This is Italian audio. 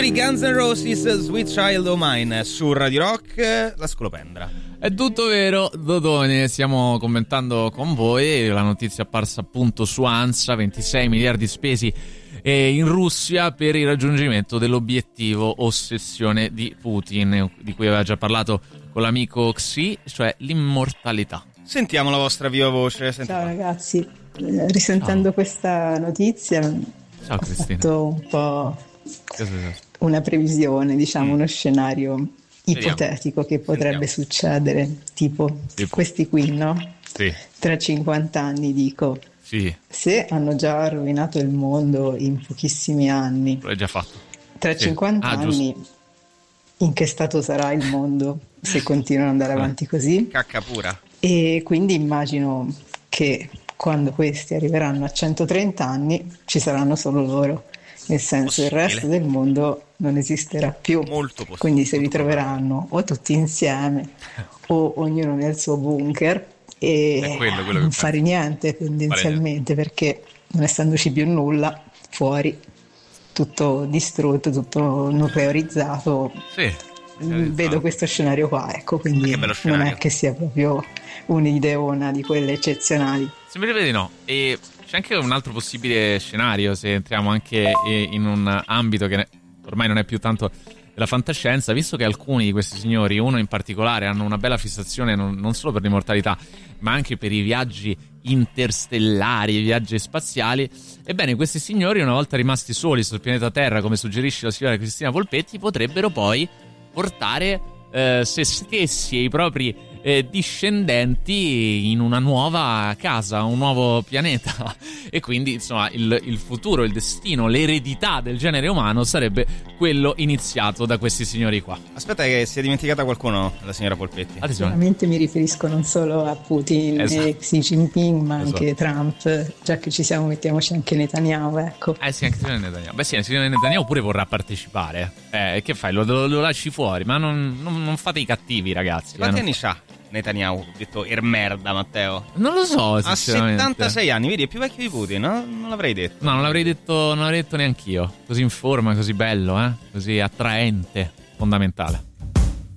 i Guns N' Roses, Sweet Child O' Mine su Radio Rock, la scolopendra. È tutto vero, Dodone, stiamo commentando con voi la notizia apparsa appunto su ANSA, 26 miliardi spesi in Russia per il raggiungimento dell'obiettivo ossessione di Putin, di cui aveva già parlato con l'amico Xi, cioè l'immortalità. Sentiamo la vostra viva voce. Ciao ragazzi, risentendo questa notizia Ciao, ho Cristina. fatto un po' una previsione, diciamo uno scenario ipotetico che potrebbe succedere, tipo questi qui, no? Sì. Tra 50 anni dico, Sì, se hanno già rovinato il mondo in pochissimi anni, l'hai già fatto. tra 50 anni in che stato sarà il mondo se continuano ad andare avanti così? Cacca pura. E quindi immagino che quando questi arriveranno a 130 anni ci saranno solo loro, nel senso il resto del mondo non esisterà più. Molto possibile. Quindi si ritroveranno o tutti insieme o ognuno nel suo bunker e quello non che fare niente tendenzialmente, perché non essendoci più nulla fuori, tutto distrutto, tutto nuclearizzato. Sì. Vedo questo scenario qua, ecco, quindi non è che sia proprio un'ideona di quelle eccezionali. Sembrerebbe di no. E c'è anche un altro possibile scenario, se entriamo anche in un ambito che ormai non è più tanto della fantascienza, visto che alcuni di questi signori, uno in particolare, hanno una bella fissazione non solo per l'immortalità, ma anche per i viaggi interstellari, i viaggi spaziali. Ebbene, questi signori, una volta rimasti soli sul pianeta Terra, come suggerisce la signora Cristina Polpetti, potrebbero poi portare se stessi e i propri discendenti in una nuova casa, un nuovo pianeta, e quindi insomma il futuro, il destino, l'eredità del genere umano sarebbe quello iniziato da questi signori qua. Aspetta che si è dimenticata qualcuno, la signora Polpetti. Sicuramente mi riferisco non solo a Putin e Xi Jinping, ma anche Trump. Già che ci siamo, mettiamoci anche Netanyahu, ecco. Sì, anche Netanyahu. Beh sì, il signor Netanyahu pure vorrà partecipare. Che fai? Lo lasci fuori? Ma non fate i cattivi, ragazzi. Quanti anni c'ha Netanyahu? Detto merda, Matteo. Non lo so, ha sinceramente. 76 anni, vedi, è più vecchio di Putin, no? Non l'avrei detto. No, non l'avrei detto neanch'io. Così in forma, così bello, così attraente, fondamentale.